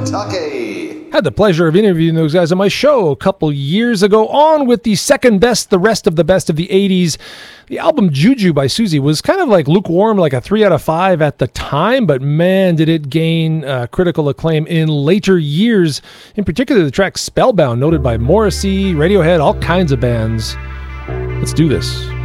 Take. Had the pleasure of interviewing those guys on my show a couple years ago. On with the second best, the rest of the best of the 80s. The album Juju by Susie was kind of like lukewarm, like a 3 out of 5 at the time, but man, did it gain critical acclaim in later years. In particular, the track Spellbound, noted by Morrissey, Radiohead, all kinds of bands. Let's do this.